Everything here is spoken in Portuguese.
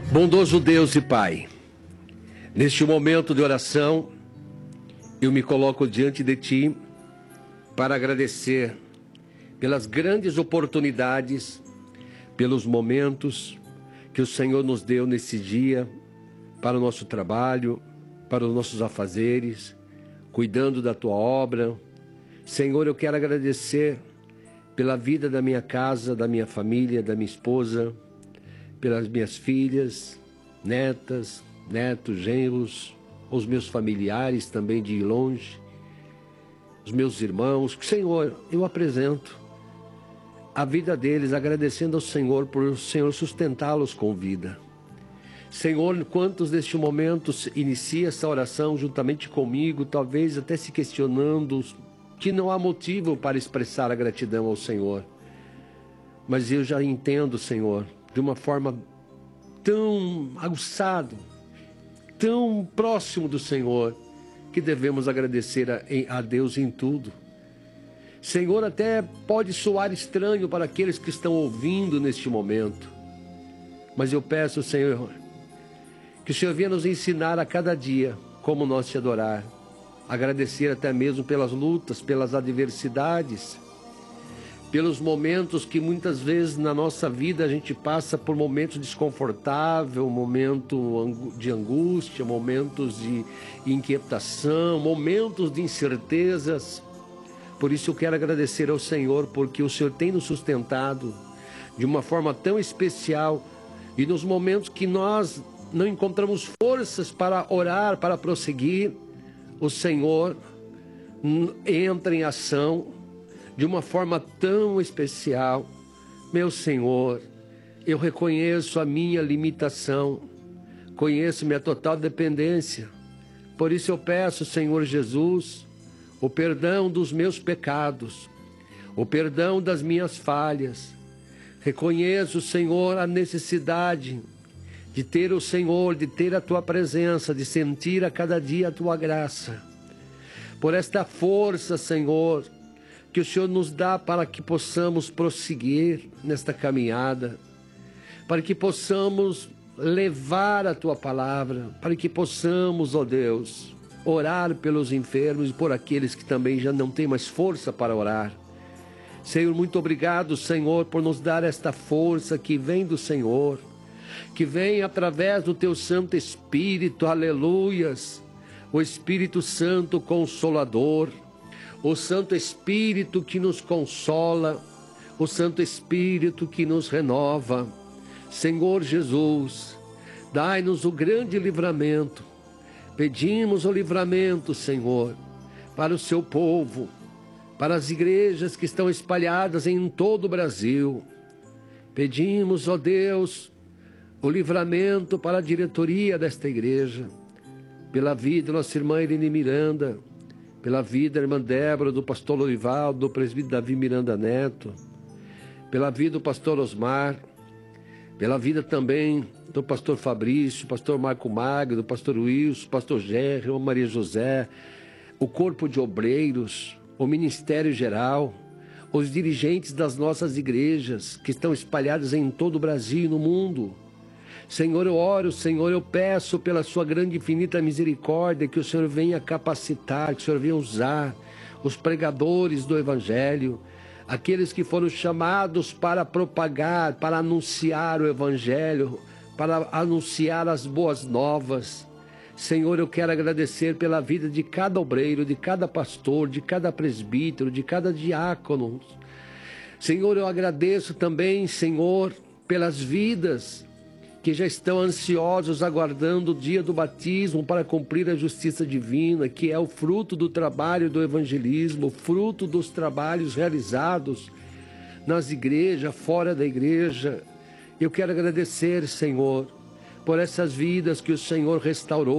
Bondoso Deus e Pai, neste momento de oração, eu me coloco diante de Ti para agradecer pelas grandes oportunidades, pelos momentos que o Senhor nos deu nesse dia para o nosso trabalho, para os nossos afazeres, cuidando da Tua obra. Senhor, eu quero agradecer pela vida da minha casa, da minha família, da minha esposa, pelas minhas filhas, netas, netos, genros, os meus familiares também de longe, os meus irmãos. Senhor, eu apresento a vida deles, agradecendo ao Senhor por o Senhor sustentá-los com vida. Senhor, quantos neste momento inicia essa oração juntamente comigo, talvez até se questionando que não há motivo para expressar a gratidão ao Senhor. Mas eu já entendo, Senhor, de uma forma tão aguçada, tão próximo do Senhor, que devemos agradecer a Deus em tudo. Senhor, até pode soar estranho para aqueles que estão ouvindo neste momento, mas eu peço, Senhor, que o Senhor venha nos ensinar a cada dia como nós te adorar, agradecer até mesmo pelas lutas, pelas adversidades, pelos momentos que muitas vezes na nossa vida a gente passa por momentos desconfortáveis, momento de angústia, momentos de inquietação, momentos de incertezas. Por isso eu quero agradecer ao Senhor, porque o Senhor tem nos sustentado de uma forma tão especial, e nos momentos que nós não encontramos forças para orar, para prosseguir, o Senhor entra em ação de uma forma tão especial. Meu Senhor, eu reconheço a minha limitação, conheço minha total dependência. Por isso eu peço, Senhor Jesus, o perdão dos meus pecados, o perdão das minhas falhas. Reconheço, Senhor, a necessidade de ter o Senhor, de ter a Tua presença, de sentir a cada dia a Tua graça. Por esta força, Senhor, que o Senhor nos dá para que possamos prosseguir nesta caminhada, para que possamos levar a Tua palavra, para que possamos, ó Deus, orar pelos enfermos e por aqueles que também já não têm mais força para orar. Senhor, muito obrigado, Senhor, por nos dar esta força que vem do Senhor, que vem através do Teu Santo Espírito, aleluias, o Espírito Santo Consolador, o Santo Espírito que nos consola, o Santo Espírito que nos renova. Senhor Jesus, dai-nos o grande livramento. Pedimos o livramento, Senhor, para o Seu povo, para as igrejas que estão espalhadas em todo o Brasil. Pedimos, ó Deus, o livramento para a diretoria desta igreja, pela vida da nossa irmã Irene Miranda, pela vida da irmã Débora, do pastor Lorivaldo, do presbítero Davi Miranda Neto, pela vida do pastor Osmar, pela vida também do pastor Fabrício, pastor Marco Magno, do pastor Wilson, pastor Gerry, Maria José, o corpo de obreiros, o ministério geral, os dirigentes das nossas igrejas que estão espalhados em todo o Brasil e no mundo. Senhor, eu oro, Senhor, eu peço pela Sua grande e infinita misericórdia que o Senhor venha capacitar, que o Senhor venha usar os pregadores do Evangelho, aqueles que foram chamados para propagar, para anunciar o Evangelho, para anunciar as boas novas. Senhor, eu quero agradecer pela vida de cada obreiro, de cada pastor, de cada presbítero, de cada diácono. Senhor, eu agradeço também, Senhor, pelas vidas que já estão ansiosos aguardando o dia do batismo para cumprir a justiça divina, que é o fruto do trabalho do evangelismo, fruto dos trabalhos realizados nas igrejas, fora da igreja. Eu quero agradecer, Senhor, por essas vidas que o Senhor restaurou.